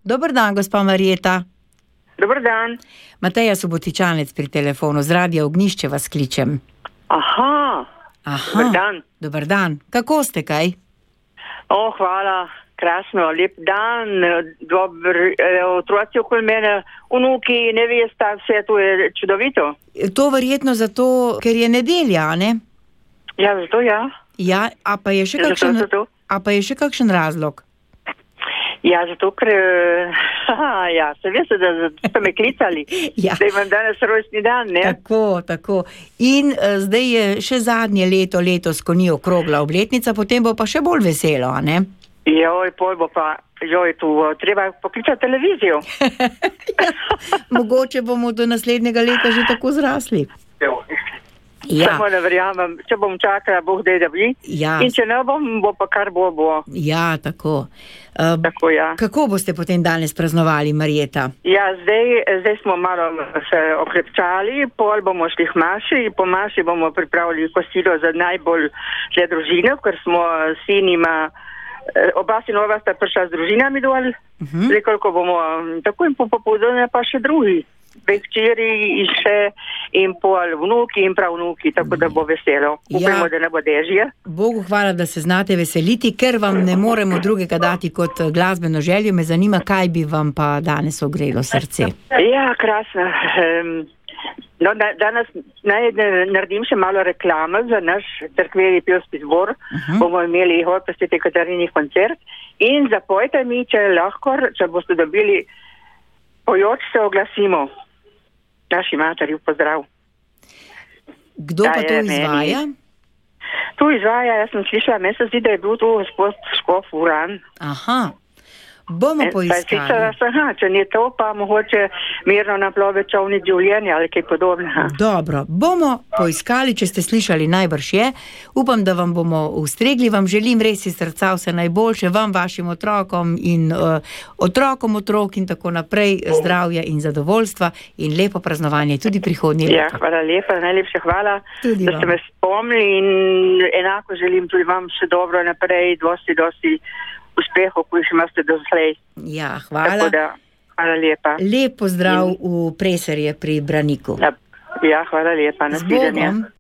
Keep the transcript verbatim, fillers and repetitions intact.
Dober dan, gospa Marjeta. Dober dan. Mateja Subotičanec pri telefonu, z Radia Ognjišče vas kličem. Aha, Aha. dober dan. Dober dan. Kako ste, kaj? O, hvala, krasno, lep dan, dober, eh, otroci okoli mene, vnuki, nevesta, vse to je čudovito. To verjetno zato, ker je nedelja, a ne? Ja, zato ja. Ja, a pa je še Zato, kakšen, zato. a pa je še kakšen razlog? Ja, zato, ker, eh, haha, ja, se veste, da da ste me klicali, Ja. da imam danes rojstni dan, ne? Tako, tako. In uh, zdaj je še zadnje leto, letos, ko ni okrogla obletnica, potem bo pa še bolj veselo, a ne? Joj, pol bo pa, joj, tu eh, treba poklicati televizijo. Mogoče bomo do naslednjega leta že tako zrasli. Ja, Samo ne verjamem, če bom čakala, Bog dej, da bi. ja, In če ne bom, bo pa kar bo, bo. ja, tako. Uh, Tako, ja. kako boste potem danes praznovali, Marjeta? Ja, zdaj, zdaj smo malo se okrepčali, pol bomo šli k maši, po maši bomo pripravili kosilo za najbolj za družino, ker smo s sinima, eh, oba sinova sta prišla z družinami dol, Uh-huh. zdaj koliko bomo, tako in po popoldanju pa še drugi, dve hčeri in še in pol vnuki in pravnuki, tako da bo veselo. Upamo, Ja. da ne bo dežje. Bogu hvala, da se znate veseliti, ker vam ne moremo drugega dati kot eh, glasbeno željo. Me zanima, kaj bi vam pa danes ogrelo srce. Ja, krasno. Um, no, da, danes naj ne- naredim še malo reklame za naš cerkveni pevski zbor. Mhm. Bomo imeli Horpestite Katarini koncert in zapojte mi, če lahko, če boste dobili pojoč se oglasimo. Naši materi v pozdrav. Kdo Da pa to je meni. izvaja? Tu izvaja, jaz sem slišala, meni se zdi, da je bil tu gospod Škof Uran. Aha, bomo Pa je sicer, poiskali. aha, če ni to, pa mogoče mirno naplove čovni življenja ali kaj podobnega. Dobro, bomo poiskali, če ste slišali, najbrž je. Upam, da vam bomo ustregli. Vam želim res iz srca vse najboljše, vam, vašim otrokom in uh, otrokom otrok in tako naprej, zdravja in zadovoljstva in lepo praznovanje tudi prihodnje Ja, leto. hvala lepa, najlepša hvala, Tudi da vam. ste me spomnili in enako želim tudi vam še dobro naprej, dosti, dosti uspehov, ki jih imate doslej. Ja, Tako hvala. da, hvala lepa. Lep pozdrav v Preserje pri Braniku. Ja, ja, hvala lepa, Z nasvidenje. Bogom.